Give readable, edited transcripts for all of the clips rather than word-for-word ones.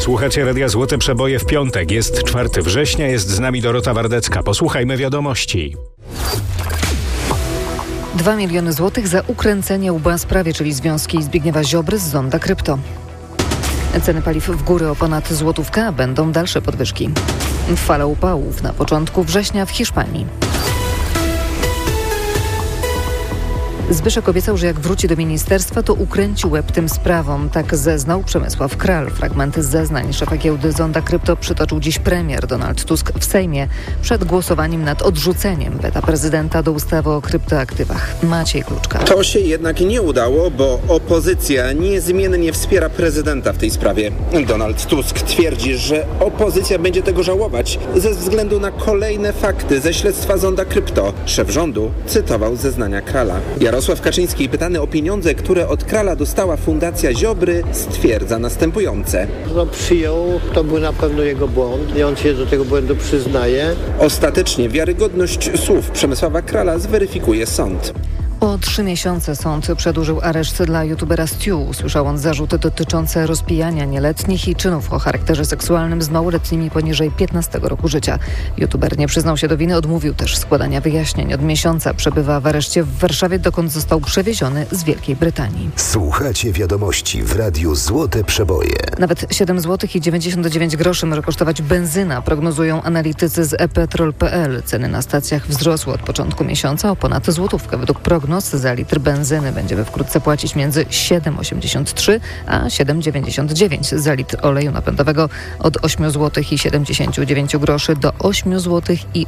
Słuchacie Radia Złote Przeboje w piątek. Jest 4 września, jest z nami Dorota Wardecka. Posłuchajmy wiadomości. 2 miliony złotych za ukręcenie łba sprawie, czyli związki Zbigniewa Ziobry z Zonda Krypto. Ceny paliw w góry o ponad złotówkę, a będą dalsze podwyżki. Fala upałów na początku września w Hiszpanii. Zbyszek obiecał, że jak wróci do ministerstwa, to ukręci łeb tym sprawom. Tak zeznał Przemysław Kral. Fragmenty zeznań szefa giełdy Zonda Krypto przytoczył dziś premier Donald Tusk w Sejmie przed głosowaniem nad odrzuceniem weta prezydenta do ustawy o kryptoaktywach. Maciej Kluczka. To się jednak nie udało, bo opozycja niezmiennie wspiera prezydenta w tej sprawie. Donald Tusk twierdzi, że opozycja będzie tego żałować ze względu na kolejne fakty ze śledztwa Zonda Krypto. Szef rządu cytował zeznania Krala. Jarosław Kaczyński, pytany o pieniądze, które od Krala dostała Fundacja Ziobry, stwierdza następujące. Przyjął, to był na pewno jego błąd i on się do tego błędu przyznaje. Ostatecznie wiarygodność słów Przemysława Krala zweryfikuje sąd. O 3 miesiące sąd przedłużył areszt dla youtubera Stu. Usłyszał on zarzuty dotyczące rozpijania nieletnich i czynów o charakterze seksualnym z małoletnimi poniżej 15 roku życia. Youtuber nie przyznał się do winy, odmówił też składania wyjaśnień. Od miesiąca przebywa w areszcie w Warszawie, dokąd został przewieziony z Wielkiej Brytanii. Słuchacie wiadomości w Radiu Złote Przeboje. Nawet 7 zł i 99 groszy może kosztować benzyna, prognozują analitycy z ePetrol.pl. Ceny na stacjach wzrosły od początku miesiąca o ponad złotówkę. Według prognoz za litr benzyny będziemy wkrótce płacić między 7,83 a 7,99 za litr oleju napędowego, od 8 zł i 79 groszy do 8 zł i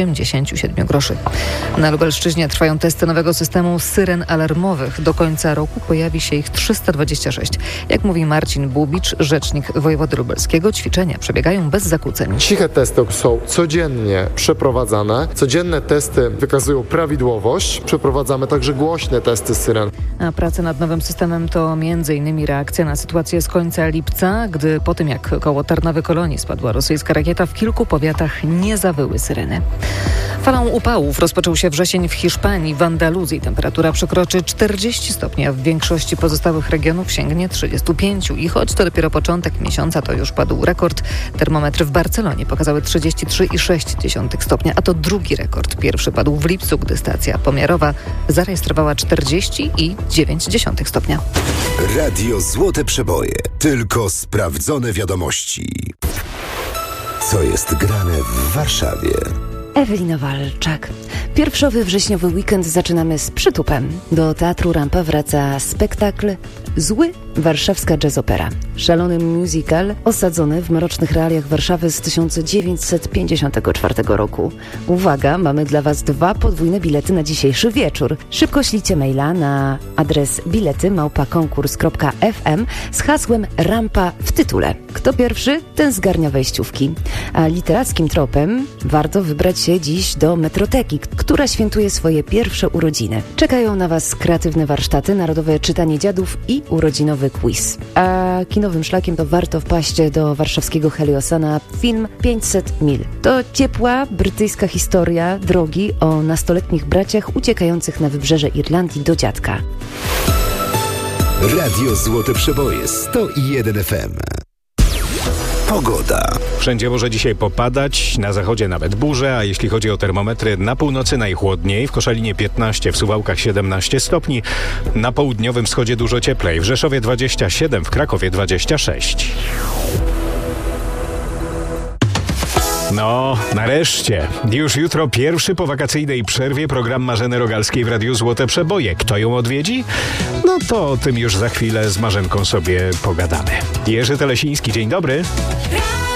87 groszy. Na Lubelszczyźnie trwają testy nowego systemu syren alarmowych. Do końca roku pojawi się ich 326. Jak mówi Marcin Bubicz, rzecznik wojewody lubelskiego, ćwiczenia przebiegają bez zakłóceń. Ciche testy są codziennie przeprowadzane. Codzienne testy wykazują prawidłowość. Przeprowadzamy także głośne testy syren. A prace nad nowym systemem to m.in. reakcja na sytuację z końca lipca, gdy po tym jak koło Tarnowy-Kolonii spadła rosyjska rakieta, w kilku powiatach nie zawyły syreny. Falą upałów rozpoczął się wrzesień w Hiszpanii. W Andaluzji temperatura przekroczy 40 stopni, a w większości pozostałych regionów sięgnie 35. I choć to dopiero początek miesiąca, to już padł rekord. Termometry w Barcelonie pokazały 33,6 stopnia, a to drugi rekord. Pierwszy padł w lipcu, gdy stacja pomiarowa zarejestrowała 40,9 stopnia. Radio Złote Przeboje. Tylko sprawdzone wiadomości. Co jest grane w Warszawie? Ewelina Walczak. Pierwszowy wrześniowy weekend zaczynamy z przytupem. Do Teatru Rampa wraca spektakl Zły warszawska jazzopera. Szalony musical osadzony w mrocznych realiach Warszawy z 1954 roku. Uwaga, mamy dla Was 2 podwójne bilety na dzisiejszy wieczór. Szybko ślijcie maila na adres bilety@konkurs.fm z hasłem Rampa w tytule. Kto pierwszy, ten zgarnia wejściówki. A literackim tropem warto wybrać się dziś do Metroteki, która świętuje swoje pierwsze urodziny. Czekają na Was kreatywne warsztaty, narodowe czytanie dziadów i urodzinowy quiz. A kinowym szlakiem to warto wpaść do warszawskiego Heliosa na film 500 mil. To ciepła, brytyjska historia drogi o nastoletnich braciach uciekających na wybrzeże Irlandii do dziadka. Radio Złote Przeboje 101 FM. Pogoda. Wszędzie może dzisiaj popadać, na zachodzie nawet burze, a jeśli chodzi o termometry, na północy najchłodniej, w Koszalinie 15, w Suwałkach 17 stopni, na południowym wschodzie dużo cieplej, w Rzeszowie 27, w Krakowie 26. No, nareszcie. Już jutro pierwszy po wakacyjnej przerwie program Marzeny Rogalskiej w Radiu Złote Przeboje. Kto ją odwiedzi? No to o tym już za chwilę z Marzenką sobie pogadamy. Jerzy Telesiński, dzień dobry.